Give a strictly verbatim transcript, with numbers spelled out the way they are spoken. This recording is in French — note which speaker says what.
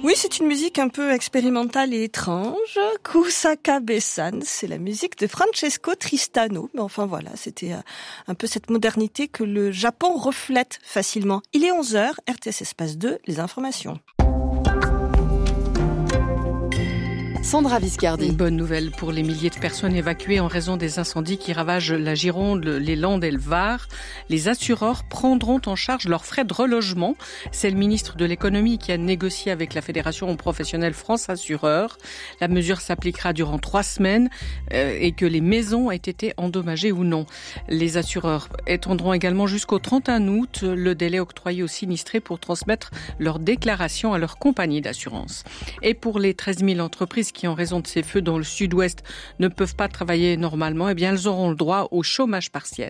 Speaker 1: Oui, c'est une musique un peu expérimentale et étrange. Kusakabe-san, c'est la musique de Francesco Tristano. Mais enfin voilà, c'était un peu cette modernité que le Japon reflète facilement. Il est onze heures, R T S Espace deux, les informations.
Speaker 2: Sandra Viscardi.
Speaker 3: Une bonne nouvelle pour les milliers de personnes évacuées en raison des incendies qui ravagent la Gironde, les Landes et le Var. Les assureurs prendront en charge leurs frais de relogement. C'est le ministre de l'économie qui a négocié avec la Fédération professionnelle France Assureurs. La mesure s'appliquera durant trois semaines euh, et que les maisons aient été endommagées ou non. Les assureurs étendront également jusqu'au trente et un août le délai octroyé aux sinistrés pour transmettre leur déclaration à leur compagnie d'assurance. Et pour les treize mille entreprises qui, en raison de ces feux dans le sud-ouest, ne peuvent pas travailler normalement, eh bien, elles auront le droit au chômage partiel.